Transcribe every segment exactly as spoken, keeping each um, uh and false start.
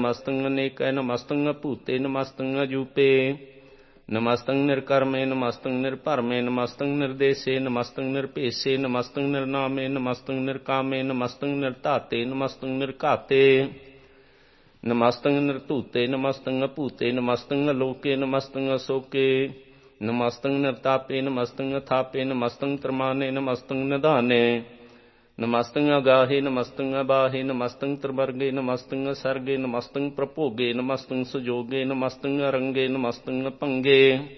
नमस्तंग अनेकै नमस्तंग भूते नमस्तंग अजूपे नमस्तंग निर्कर्मे नमस्तंग निर्भरमे नमस्तंग निर्देशे नमस्तंग निर्भेषे नमस्तंग निर्नामे नमस्तंग निर्कामे नमस्तंग निर्धाते नमस्तंग निर्घाते नमस्तंग निर्धूते नमस्तंग भूते नमस्तंग लोके नमस्तंग अशोके नमस्तंग निर्तापे नमस्तंग थापे नमस्तंग त्रमाने नमस्तंग निधाने नमस्तंग अगाहे नमस्तंग अबाहे नमस्तंग त्रिवर्गे नमस्तंग सर्गे नमस्तंग प्रभोगे नमस्तंग सुजोगे नमस्तंग अरंगे नमस्तंग पंगे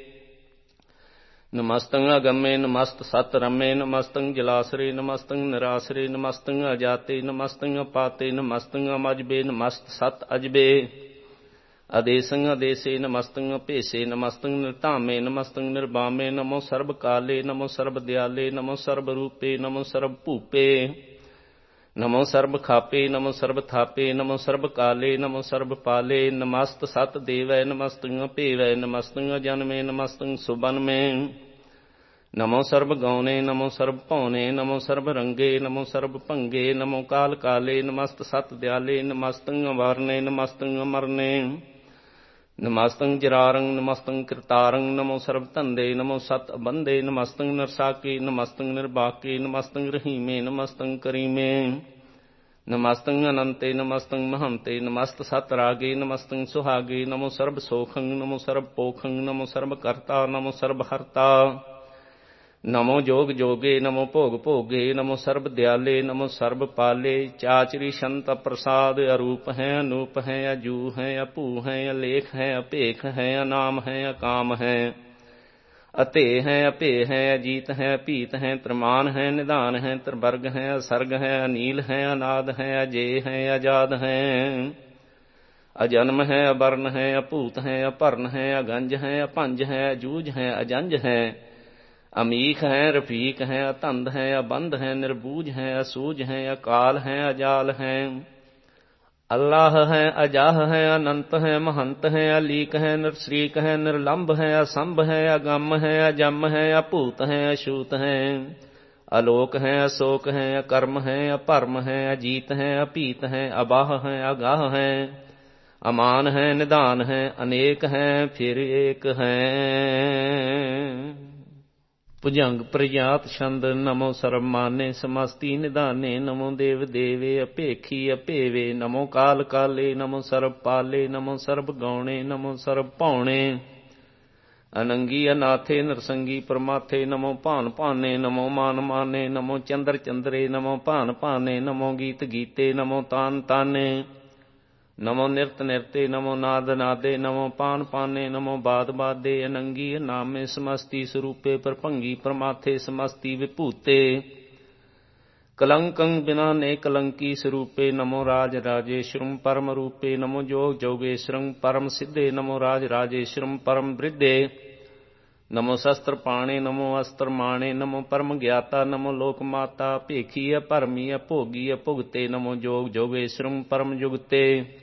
नमस्तंग अगमे नमस्त सत रमे नमस्तंग जलाश्रे नमस्तंग निराश्रे नमस्तंग अजाते नमस्तंग अपाते नमस्तंग अमजबे नमस्त सत अजबे अदेशंग अदेशे नमस्तंग भेषे नमस्तंग निर्धामे नमस्तंग निर्बामे नमो सर्व काले नमो सर्व दयाले नमो सर्व रूपे नमो सर्व भूपे नमो सर्व खापे नमो सर्व थापे नमो सर्व काले नमो सर्व पाले नमस्त सत देवै नमस्तंग भेवै नमस्तंग जन्मे नमस्तंग सुबनमे नमो सर्व गौने नमो सर्व पौने नमो सर्व रंगे नमो सर्व भंगे नमो काल काले नमस्त सत दयाले नमस्तंग वरने नमस्तंग मरने नमस्तंग जरारंग नमस्तंग कृतारंग नमो सर्व धंदे नमो सत बंदे नमस्तंग नरसाके नमस्तंग निर्बाके नमस्तंग रहीमे नमस्तंग करीमे नमस्तंग अनंते नमस्तंग महंते नमस्त सत रागे नमस्तंग सुहागे नमो सर्व सोखंग नमो सर्व पोखंग नमो सर्व कर्ता नमो सर्व हर्ता नमो जोग जोगे नमो भोग भोगे नमो सर्व दयाले नमो सर्व पाले चाचरी संत प्रसाद अरूप है अनूप है अजू है अपू है अलेख है अपेख है अनाम है अकाम है अते है अपे है अजीत है अपीत है त्रमान है निधान है त्रिवर्ग है असर्ग है अनील है अनाद है अजेय है आजाद है अजन्म है अवर्ण है अपूत है अपर्ण है अगंज है अपंज है अजूज है अजंज है अमीख है रफीक है अतंद है अबंध है निर्बूज है असूज है अकाल है अजाल है अल्लाह है अजाह है अनंत है महंत है अलीक है निरश्रीक है निर्लंब है असंभ है अगम है अजम है अपूत है अछूत है अलोक है अशोक है अकर्म है अपरम है अजीत है अपीत है अबाह है अगाह है अमान है निधान है अनेक है फिर एक है भुजंग प्रजात छंद नमो सर्वमाने समस्ति निधाने नमो देव देवे अपेखी अपेवे नमो काल काले नमो सर्व पाले नमो सर्व गौणे नमो सर्व पौणे अनंगी अनाथे नरसंगी परमाथे नमो भान भाने नमो मान माने नमो चंद्र चंद्रे नमो भान भाने नमो गीत गीते नमो तान ताने नमो निरत निरते नमो नाद नादे नमो पान पाने नमो बाद बादे अनंगी नामे समस्ति स्वरूपे प्रभंगी परमाथे समस्ति विभूते कलंकं बिना ने कलंकी स्वरूपे नमो राज राजेश्वरम परम रूपे नमो जोग जोगेश्वरम परम सिद्धे नमो राज राजेश्वरम परम वृद्धे नमो शस्त्र पाणे नमो अस्त्र माणे नमो परम ज्ञाता नमो लोक माता भेखी अपरमी अभोगी अभुगते नमो जोग जोगेश्वरम परम जुगते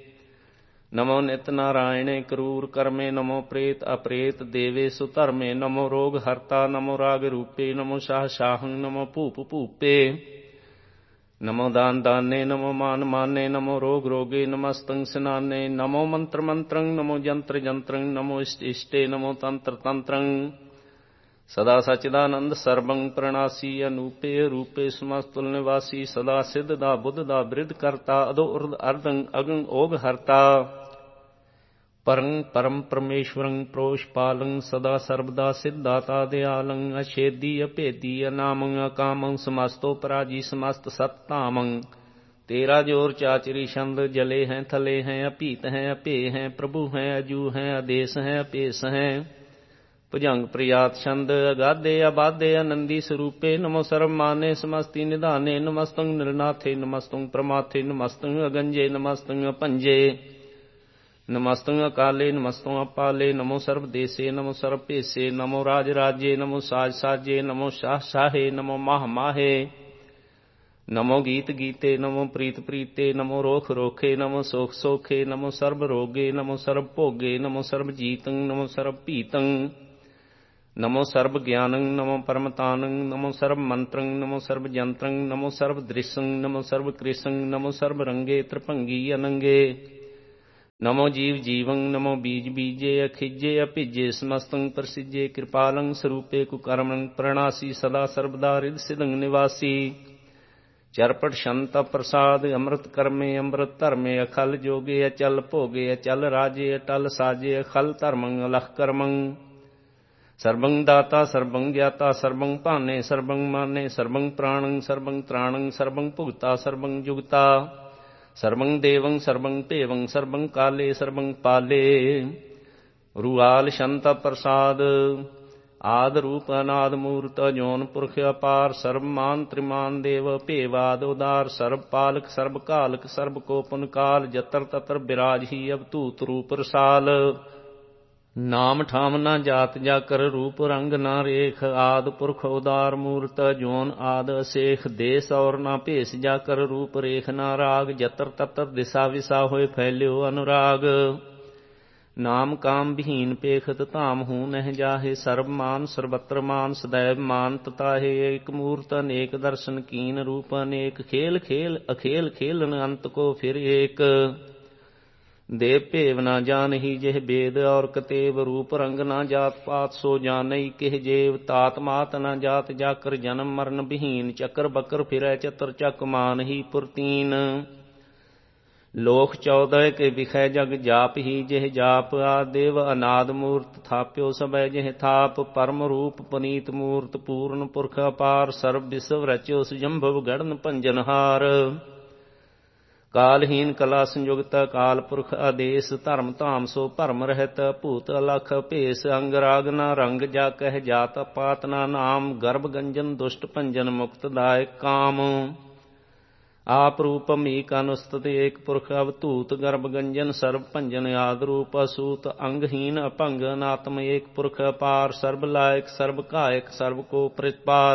नमो नित नारायणे क्रूर कर्मे नमो प्रेत अप्रेत देवे सुधर्मे नमो रोग हर्ता नमो राग रूपे नमो शाह शाहं नमो भूप भूपे नमो दान दाने नमो मान माने नमो रोग रोगे नमस्तंग स्नाने नमो मंत्र मंत्रं नमो जंत्र जंत्रं नमो इष्ट इष्टे नमो तंत्र तंत्रं सदा सचिदानंद सर्वं प्रणासी अनूपे रूपे समस्तुल निवासी सदा सिद्ध दा बुद्ध दा वृद्ध करता अदो उर्द अर्धं अगं ओग हरता परं परम परमेश्वरं प्रोषपालं सदा सर्वदा सिद्धाता दयालं अछेदी अभेदी अनामं अकामं समस्तो पराजी समस्त सत्तामं तेरा जोर चाचरी छंद जले हैं थले हैं अपीत हैं अपे हैं प्रभु हैं अजू हैं आदेश हैं अपेश हैं भुजंग प्रयात छंद अगाधे अबाधे आनंदी स्वरूपे नमो सर्वमाने समस्ति निधाने नमस्तंग निर्नाथे नमस्तंग प्रमाथे नमस्तंग अगंजे नमस्तंग पंजे नमस्तंग अकाले नमस्तंग अपाले नमो सर्व देशे नमो सर्व भेषे नमो राज राज्ये नमो साज साजे नमो शाह शाहे नमो माह माहे नमो गीत गीते नमो प्रीत प्रीते नमो रोख रोखे नमो सोख सोखे नमो सर्व रोगे नमो सर्व भोगे नमो सर्व जीतं नमो सर्व पीतं नमो सर्व ज्ञानं नमो परमतानं नमो सर्व मंत्रं नमो सर्व यंत्रं नमो सर्व दृश्यं नमो सर्व कृशं नमो सर्व रंगे त्रिभंगी अनंगे ਨਮੋ ਜੀਵ ਜੀਵੰ ਨਮੋ ਬੀਜ ਬੀਜੇ ਅਖਿਜੇ ਅਭਿਜੇ ਸਮਸਤੰ ਪ੍ਰਸਿਜੇ ਕਿਰਪਾਲੰ ਸਰੂਪੇ ਕੁਕਰਮੰ ਪ੍ਰਣਾਸੀ ਸਦਾ ਸਰਬਦਾ ਰਿਦ ਸਿਦੰ ਨਿਵਾਸੀ ਚਰਪਟ ਸ਼ੰਤ ਪ੍ਰਸਾਦ ਅੰਮ੍ਰਿਤ ਕਰਮੇ ਅੰਮ੍ਰਿਤ ਧਰਮੇ ਅਖਲ ਜੋਗੇ ਅਚਲ ਭੋਗੇ ਅਚਲ ਰਾਜੇ ਅਟਲ ਸਾਜੇ ਅਖਲ ਧਰਮੰ ਅਲਖ ਕਰਮੰ ਸਰਬੰ ਦਾਤਾ ਸਰਬੰ ਗਿਆਤਾ ਸਰਬੰ ਭਾਨੇ ਸਰਬੰ ਮਾਨੇ ਸਰਬੰ ਪ੍ਰਾਣੰ ਸਰਬੰ ਤ੍ਰਾਣੰ ਸਰਬੰ ਭੁਗਤਾ ਸਰਬੰ ਜੁਗਤਾ ਸਰਬੰ ਦੇਵੰ ਸਰਬੰ ਭੇਵੰ ਸਰਬੰ ਕਾਲੇ ਸਰਬੰ ਪਾਲੇ ਰੂਆਲ ਸ਼ੰਤ ਪ੍ਰਸਾਦ ਆਦ ਰੂਪ ਅਨਾਦ ਮੂਰਤ ਜੋਨ ਪੁਰਖ ਅਪਾਰ ਸਰਬ ਮਾਨ ਤ੍ਰਿਮਾਨ ਦੇਵ ਭੇਵਾਦ ਉਦਾਰ ਸਰਬ ਪਾਲਕ ਸਰਬ ਕਾਲਕ ਸਰਬ ਕੋਪਨ ਕਾਲ ਜਤਰ ਤਤਰ ਬਿਰਾਜਹੀ ਅਵਧੂਤ ਰੂਪ ਰਸਾਲ ਨਾਮ ਠਾਮ ਨਾ ਜਾਤ ਜਾਕਰ ਰੂਪ ਰੰਗ ਨਾ ਰੇਖ ਆਦ ਪੁਰਖ ਉਦਾਰ ਮੂਰਤ ਜੋਨ ਆਦ ਅਸੇਖ ਦੇਸ ਔਰ ਨਾ ਭੇਸ ਜਾਕਰ ਰੂਪ ਰੇਖ ਨਾ ਰਾਗ ਜਤਰ ਤਤਰ ਦਿਸਾ ਵਿਸਾ ਹੋਏ ਫੈਲਿਓ ਅਨੁਰਾਗ ਨਾਮ ਕਾਮ ਵਿਹੀਨ ਪੇਖਤ ਧਾਮ ਹੂੰ ਨਹਿ ਜਾਹੇ ਸਰਬ ਮਾਨ ਸਰਬਤਰ ਮਾਨ ਸदैव ਮਾਨ ਤਤਾਹੇ ਏਕ ਮੂਰਤ ਅਨੇਕ ਦਰਸ਼ਨ ਕੀਨ ਰੂਪ ਅਨੇਕ ਖੇਲ ਖੇਲ ਅਖੇਲ ਖੇਲਨ ਅੰਤ ਕੋ ਫਿਰ ਏਕ ਦੇਵ ਭੇਵ ਨਾ ਜਾਨਹੀ ਜਿਹ ਬੇਦ ਔਰ ਕਤੇਵ ਰੂਪ ਰੰਗ ਨਾ ਜਾਤ ਪਾਤ ਸੋ ਜਾਨਈ ਕਿਹ ਜੇਵ ਤਾਤ ਮਾਤ ਨਾ ਜਾਤ ਜਾਕਰ ਜਨਮ ਮਰਨ ਵਿਹੀਨ ਚੱਕਰ ਬੱਕਰ ਫਿਰੈ ਚਤਰ ਚੱਕ ਮਾਨਹੀ ਪੁਰਤੀਨ ਲੋਕ ਚੌਦਹ ਕੇ ਵਿਖੈ ਜਗ ਜਾਪ ਹੀ ਜਿਹ ਜਾਪ ਆਦੇਵ ਅਨਾਦ ਮੂਰਤ ਥਾਪਿਓ ਸਭੈ ਜਿਹ ਥਾਪ ਪਰਮ ਰੂਪ ਪਨੀਤ ਮੂਰਤ ਪੂਰਨ ਪੁਰਖ ਅਪਾਰ ਸਰਬ ਵਿਸਵ ਰਚਿਓ ਸੁਜੰਭਵ ਗੜਨ ਭੰਜਨਹਾਰ ਕਾਲਹੀਨ ਕਲਾ ਸੰਯੁਗਤ ਕਾਲ ਪੁਰਖ ਆਦੇਸ ਧਰਮ ਧਾਮ ਸੋ ਭਰਮ ਰਹਿਤ ਭੂਤ ਅਲਖ ਭੇਸ ਅੰਗ ਰਾਗ ਨਾ ਰੰਗ ਜਾ ਕਹਿ ਜਾਤ ਪਾਤ ਨਾ ਨਾਮ ਗਰਭ ਗੰਜਨ ਦੁਸ਼ਟ ਭੰਜਨ ਮੁਕਤ ਦਾਇਕ ਕਾਮ ਆਪ ਰੂਪਮ ਏਕ ਅਨੁਸਤਿ ਏਕ ਪੁਰਖ ਅਵਧੂਤ ਗਰਭ ਗੰਜਨ ਸਰਬ ਭੰਜਨ ਆਦ ਰੂਪ ਅਸੂਤ ਅੰਗਹੀਨ ਅਭੰਗ ਅਨਾਤਮ ਏਕ ਪੁਰਖ ਅਪਾਰ ਸਰਬ ਲਾਇਕ ਸਰਬ ਕਾਇਕ ਸਰਬ ਕੋ ਪ੍ਰਿਤਪਾਰ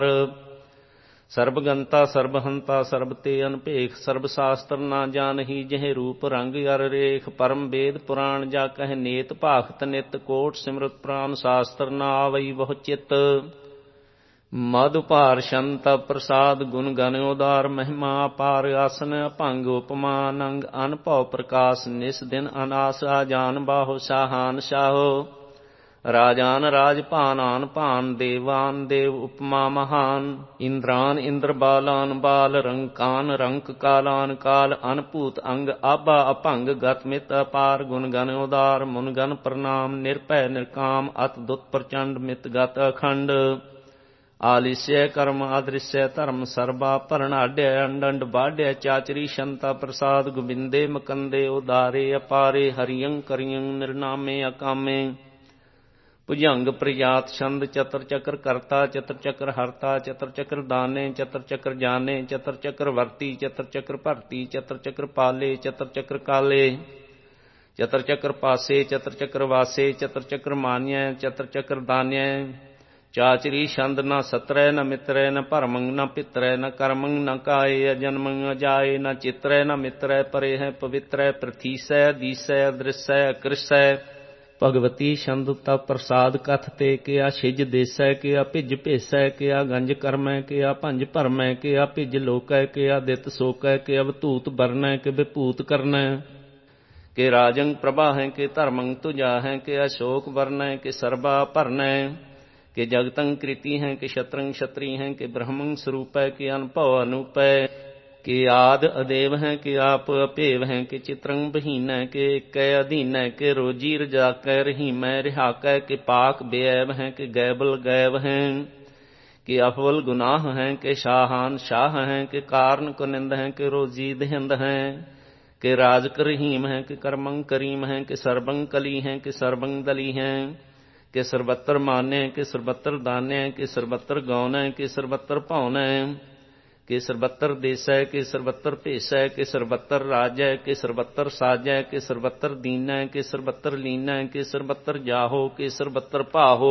ਸਰਬ ਗੰਤਾ ਸਰਬ ਹੰਤਾ ਸਰਬ ਤੇ ਅਨਭੇਖ ਸਰਬ ਸ਼ਾਸਤਰ ਨਾ ਜਾਨਹੀ ਜਿਹ ਰੂਪ ਰੰਗ ਅਰ ਰੇਖ ਪਰਮ ਵੇਦ ਪੁਰਾਣ ਜਾ ਕਹਿ ਨੇਤ ਭਾਖਤ ਨਿਤ ਕੋਟ ਸਿਮਰਤ ਪ੍ਰਾਨ ਸ਼ਾਸਤਰ ਨਾ ਆਵਈ ਬਹੁ ਚਿਤ ਮਦ ਭਾਰ ਸ਼ੰਤ ਪ੍ਰਸਾਦ ਗੁਣ ਗਨ ਉਦਾਰ ਮਹਿਮਾ ਅਪਾਰ ਆਸਨ ਅਭੰਗ ਉਪਮਾ ਨੰਗ ਅਨਭਉ ਪ੍ਰਕਾਸ਼ ਨਿਸ ਦਿਨ ਅਨਾਸ ਆ ਜਾਨ ਬਾਹੋ ਸ਼ਾਹਾਨ ਸ਼ਾਹੋ ਰਾਜਾਨ ਰਾਜ ਭਾਨਾਨ ਭਾਨ ਦੇਵਾਨ ਦੇਵ ਉਪਮਾ ਮਹਾਨ ਇੰਦਰਾਨ ਇੰਦਰ ਬਾਲਾਨ ਬਾਲ ਰੰਕਾਨ ਰੰਕ ਕਾਲਾਨ ਕਾਲ ਅਨਭੂਤ ਅੰਗ ਆਭਾ ਅਭੰਗ ਗਤ ਮਿਤ ਅਪਾਰ ਗੁਣ ਗਨ ਉਦਾਰ ਮੁਨ ਗਨ ਪ੍ਰਣਾਮ ਨਿਰਭੈ ਨਿਰਕਾਮ ਅਤ ਦੁਤ ਪ੍ਰਚੰਡ ਮਿਤ ਗਤ ਅਖੰਡ ਆਲਿਸਯ ਕਰਮ ਆਦ੍ਰਿਸਯ ਧਰਮ ਸਰਬਾ ਭਰਣਾਢਿਆ ਅੰਡੰਡ ਬਾਢਿਆ ਚਾਚਰੀ ਸ਼ੰਤਾ ਪ੍ਰਸਾਦ ਗੋਬਿੰਦੇ ਮਕੰਦੇ ਉਦਾਰੇ ਅਪਾਰੇ ਹਰਿਯੰ ਕਰਿਯੰ ਨਿਰਨਾਮੇ ਅਕਾਮੇ ਭੁਜੰਗ ਪ੍ਰਜਾਤ ਛੰਦ ਚਤਰ ਚੱਕਰ ਕਰਤਾ ਚਤਰ ਚੱਕਰ ਹਰਤਾ ਚਤਰ ਚੱਕਰ ਦਾਨੇ ਚਤਰ ਚੱਕਰ ਜਾਨੇ ਚਤਰ ਚੱਕਰ ਵਰਤੀ ਚਤਰ ਚੱਕਰ ਭਰਤੀ ਚਤਰ ਚੱਕਰ ਪਾਲੇ ਚਤਰ ਚੱਕਰ ਕਾਲੇ ਚਤਰ ਚੱਕਰ ਪਾਸੇ ਚਤਰ ਚੱਕਰ ਵਾਸੇ ਚਤਰ ਚੱਕਰ ਮਾਨਿਆ ਚਤਰ ਚੱਕਰ ਦਾਨਿਆ ਚਾਚਰੀ ਛੰਦ ਨਾ ਸਤਰੈ ਨ ਮਿਤਰੈ ਨ ਭਰਮੰ ਨ ਪਿਤਰੈ ਨ ਕਰਮੰ ਨ ਕਾਏ ਅਜਨਮੰ ਅਜਾਏ ਨ ਚਿਤਰੈ ਨ ਮਿਤਰੈ ਪਰੇ ਹੈ ਪਵਿੱਤਰੈ ਪ੍ਰਥੀਸੈ ਦੀਸੈ ਅਦ੍ਰਿਸੈ ਅਕ੍ਰਿਸੈ ਭਗਵਤੀ ਛੰਦ ਤਪ ਪ੍ਰਸਾਦ ਕਥ ਤੇ ਕਿਆ ਛਿਜ ਦੇਸੈ ਕਿਆ ਭਿਜ ਭੇਸੈ ਕਿਆ ਗੰਜ ਕਰਮੈ ਕਿਆ ਭੰਜ ਭਰਮੈ ਕਿਆ ਭਿਜ ਲੋਕੈ ਕਿਆ ਦਿੱਤ ਸੋਕੈ ਕਿ ਅਵਧੂਤ ਬਰਨੈ ਕਿ ਵਿਭੂਤ ਕਰਨੈ ਕਿ ਰਾਜੰ ਪ੍ਰਭਾ ਹੈ ਕਿ ਧਰਮੰ ਤੁਜਾ ਹੈ ਕਿ ਅਸ਼ੋਕ ਵਰਨੈ ਕਿ ਸਰਬਾ ਭਰਨੈ ਕਿ ਜਗਤੰ ਕ੍ਰਿਤੀ ਹੈ ਕਿ ਸ਼ਤਰੰ ਛਤਰੀ ਹੈ ਕਿ ਬ੍ਰਹਮੰ ਸਰੂਪੈ ਕਿ ਅਨਭਉ ਅਨੂਪੈ ਕਿ ਆਦ ਅਦੇਵ ਹੈ ਕਿ ਆਪ ਅਭੇਵ ਹੈ ਕਿ ਚਿਤਰੰ ਬਹੀਨੈ ਕਿ ਏਕੈ ਅਧੀਨੈ ਕਿ ਰੋਜੀ ਰਜਾਕੈ ਰਹੀਮੈ ਰਿਹਾਕੈ ਕਿ ਪਾਕ ਬੇਐਬ ਹੈ ਕਿ ਗੈਬਲ ਗੈਬ ਹੈ ਕਿ ਅਫਵਲ ਗੁਨਾਹ ਹੈ ਕਿ ਸ਼ਾਹਾਨ ਸ਼ਾਹ ਹੈ ਕਿ ਕਾਰਨ ਕੁਨਿੰਦ ਹੈ ਕਿ ਰੋਜੀ ਦਹਿੰਦ ਹੈ ਕਿ ਰਾਜਕ ਰਹੀਮ ਹੈ ਕਿ ਕਰਮੰ ਕਰੀਮ ਹੈ ਕਿ ਸਰਬੰ ਕਲੀ ਹੈ ਕਿ ਸਰਬੰ ਦਲੀ ਹੈ ਕਿ ਸਰਬੱਤਰ ਮਾਨੈ ਕਿ ਸਰਬੱਤਰ ਦਾਨੈ ਕਿ ਸਰਬੱਤਰ ਗਉਨੈ ਕਿ ਸਰਬੱਤਰ ਭਾਉਨੈ ਕਿ ਸਰਬੱਤਰ ਦੇਸੈ ਕਿ ਸਰਬੱਤਰ ਭੇਸੈ ਕਿ ਸਰਬੱਤਰ ਰਾਜੈ ਕਿ ਸਰਬੱਤਰ ਸਾਜੈ ਕਿ ਸਰਬੱਤਰ ਦੀਨੈ ਕਿ ਸਰਬੱਤਰ ਲੀਨੈ ਕਿ ਸਰਬੱਤਰ ਜਾਹੋ ਕਿ ਸਰਬੱਤਰ ਭਾਹੋ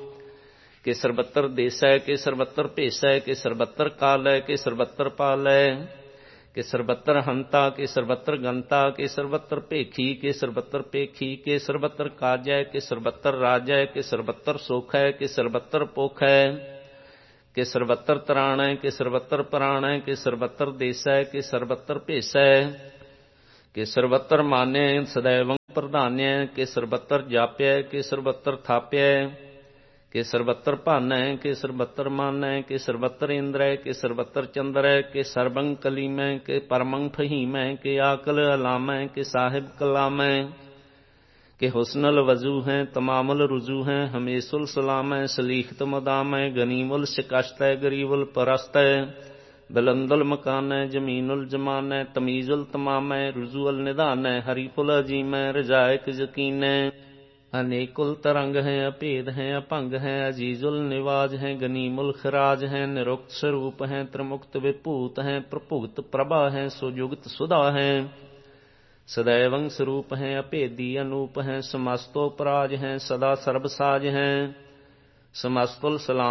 ਕਿ ਸਰਬੱਤਰ ਦੇਸੈ ਕਿ ਸਰਬੱਤਰ ਭੇਸੈ ਕਿ ਸਰਬੱਤਰ ਕਾਲੈ ਕਿ ਸਰਬੱਤਰ ਪਾਲੈ ਕਿ ਸਰਬੱਤਰ ਹੰਤਾ ਕਿ ਸਰਬੱਤਰ ਗੰਤਾ ਕਿ ਸਰਬੱਤਰ ਭੇਖੀ ਕਿ ਸਰਬੱਤਰ ਭੇਖੀ ਕਿ ਸਰਬੱਤਰ ਕਾਜੈ ਕਿ ਸਰਬੱਤਰ ਰਾਜੈ ਕਿ ਸਰਬੱਤਰ ਸੋਖੈ ਕਿ ਸਰਬੱਤਰ ਪੋਖੈ ਕਿ ਸਰਬੱਤਰ ਤਰਾਣੈ ਕਿ ਸਰਬੱਤਰ ਪ੍ਰਾਣੈ ਕਿ ਸਰਬੱਤਰ ਦੇਸੈ ਕਿ ਸਰਬੱਤਰ ਭੇਸੈ ਕਿ ਸਰਬੱਤਰ ਮਾਨੈ ਸदैवं ਪ੍ਰਧਾਨੈ, ਕਿ ਸਰਬੱਤਰ ਜਾਪੈ, ਕਿ ਸਰਬੱਤਰ ਥਾਪੈ, ਕਿ ਸਰਬੱਤਰ ਭਾਨੈ, ਕਿ ਸਰਬੱਤਰ ਮਾਨੈ, ਕਿ ਸਰਬੱਤਰ ਇੰਦਰੈ, ਕਿ ਸਰਬੱਤਰ ਚੰਦਰੈ, ਕਿ ਸਰਬੰ ਕਲੀਮੈ, ਕਿ ਪਰਮੰ ਫਹੀਮੈ, ਕਿ ਆਕਲ ਅਲਾਮੈ, ਕਿ ਸਾਹਿਬ ਕਲਾਮੈ, ਕਿ ਹੁਸਨਲ ਵਜੂ ਹੈ ਤਮਾਮਲ ਰੁਜੂ ਹੈ, ਹਮੇਸੁਲ ਸਲਾਮੈ, ਸਲੀਖਤ ਮਦਾਮੈ, ਗਨੀਮੁਲ ਸ਼ਿਕਸ਼ਤੈ, ਗਰੀਬੁਲ ਪਰਸਤੈ, ਬਲੰਦਲ ਮਕਾਨੈ, ਜਮੀਨੁਲ ਜਮਾਨੈ, ਤਮੀਜ਼ੁਲ ਤਮਾਮੈ, ਰੁਜੂਅਲ ਨਿਧਾਨੈ, ਹਰੀਫੁਲ ਅਜੀਮੈ, ਰਜਾਇਕ ਯਕੀਨੈ, ਅਨੇਕੁਲ ਤਰੰਗ ਹੈ, ਅਭੇਦ ਹੈ, ਅਭੰਗ ਹੈ, ਅਜੀਜ਼ੁਲ ਨਿਵਾਜ ਹੈ, ਗਨੀਮੁਲ ਖਰਾਜ ਹੈ, ਨਿਰੁਕਤ ਸਰੂਪ ਹੈ, ਤ੍ਰਿਮੁਕਤ ਵਿਭੂਤ ਹੈ, ਪ੍ਰਭੁਗਤ ਪ੍ਰਭਾ ਹੈ, ਸੁਜੁਗਤ ਸੁਧਾ ਹੈ, ਸदैवं ਸਰੂਪ ਹੈ, ਅਭੇਦੀ ਅਨੂਪ ਹੈ, ਸਮਸਤੋ ਪਰਾਜ ਹੈ, ਸਦਾ ਸਰਬ ਸਾਜ ਹੈ, ਸਮਸਤੁਲ ਸਲਾਮ